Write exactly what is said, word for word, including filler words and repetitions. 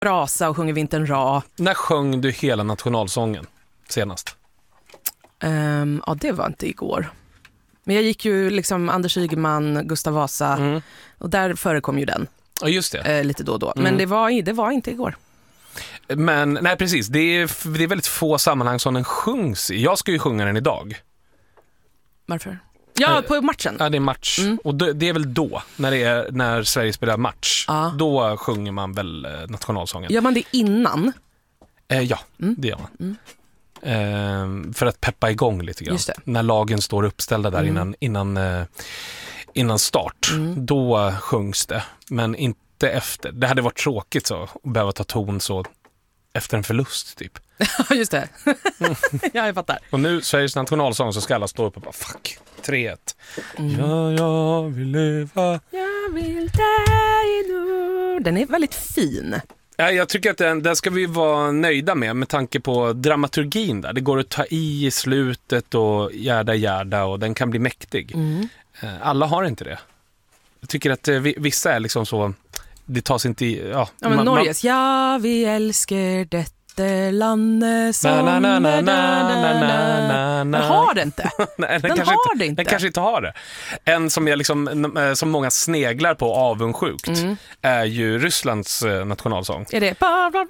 brasa och sjunger Vintern ra. När sjöng du hela nationalsången senast? Um, ja, det var inte igår. Men jag gick ju liksom Anders Ygeman, Gustav Vasa mm. och där förekom ju den. Ja, just det. Eh, lite då och då. Mm. Men det var, det var inte igår. Men nej, precis. Det är, det är väldigt få sammanhang som den sjungs i. Jag ska ju sjunga den idag. Varför? Ja, äh, på matchen. Ja, det är match. Mm. Och det, det är väl då, när, det är, när Sverige spelar match. Ja. Då sjunger man väl nationalsången. Gör man det innan? Eh, ja, mm. det gör man. Mm. Eh, för att peppa igång lite grann. När lagen står uppställda där mm. innan, innan, eh, innan start. Mm. Då sjungs det. Men inte efter. Det hade varit tråkigt så att behöva ta ton så efter en förlust typ. Ja, just det. Ja, jag fattar. Och nu Sveriges nationalsång så ska alla stå upp och bara fuck, tre ett. Mm. Ja, jag vill leva. Jag vill dig nu. Den är väldigt fin. Ja, jag tycker att den, den ska vi vara nöjda med med tanke på dramaturgin där. Det går att ta i i slutet och gärda gärda och den kan bli mäktig. Mm. Alla har inte det. Jag tycker att vissa är liksom så, det tas inte i... Ja, ja men man, Norges, man... ja vi älskar detta landet som... Na, na, na, na, na, na, na, na. Den har det inte. Nej, den den kanske har inte, det inte. Den kanske inte har det. En som, jag liksom, som många sneglar på avundsjukt mm. är ju Rysslands nationalsång. Är det?